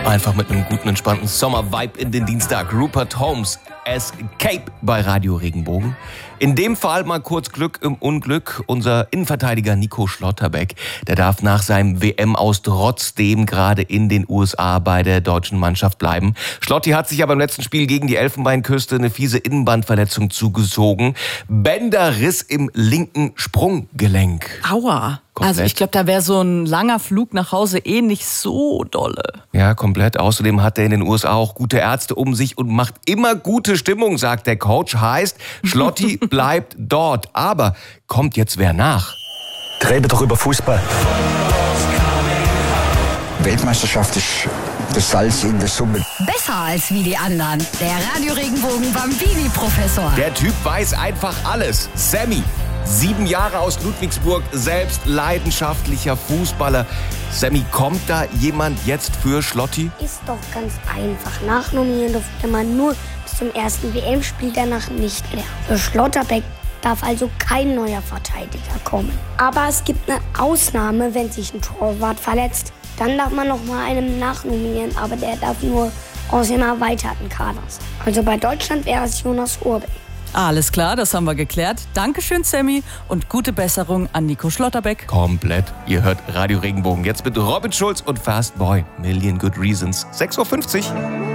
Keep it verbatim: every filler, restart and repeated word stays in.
Einfach mit einem guten, entspannten Sommer-Vibe in den Dienstag. Rupert Holmes, Escape bei Radio Regenbogen. In dem Fall mal kurz Glück im Unglück. Unser Innenverteidiger Nico Schlotterbeck, der darf nach seinem W M-Aus trotzdem gerade in den U S A bei der deutschen Mannschaft bleiben. Schlotti hat sich aber im letzten Spiel gegen die Elfenbeinküste eine fiese Innenbandverletzung zugezogen. Bänderriss im linken Sprunggelenk. Aua. Komplett. Also ich glaube, da wäre so ein langer Flug nach Hause eh nicht so dolle. Ja, komplett. Außerdem hat er in den U S A auch gute Ärzte um sich und macht immer gute Stimmung, sagt der Coach. Heißt, Schlotti bleibt dort. Aber kommt jetzt wer nach? Reden doch über Fußball. Weltmeisterschaft ist das Salz in der Suppe. Besser als wie die anderen. Der Radio Regenbogen Bambini-Professor. Der Typ weiß einfach alles. Sammy. Sieben Jahre aus Ludwigsburg, selbst leidenschaftlicher Fußballer. Sammy, kommt da jemand jetzt für Schlotti? Ist doch ganz einfach. Nachnominieren durfte man nur bis zum ersten W M-Spiel, danach nicht mehr. Für Schlotterbeck darf also kein neuer Verteidiger kommen. Aber es gibt eine Ausnahme, wenn sich ein Torwart verletzt. Dann darf man noch mal einen nachnominieren, aber der darf nur aus dem erweiterten Kader sein. Also bei Deutschland wäre es Jonas Urbeck. Alles klar, das haben wir geklärt. Dankeschön, Sammy, und gute Besserung an Nico Schlotterbeck. Komplett. Ihr hört Radio Regenbogen jetzt mit Robin Schulz und Fast Boy. Million Good Reasons. sechs Uhr fünfzig.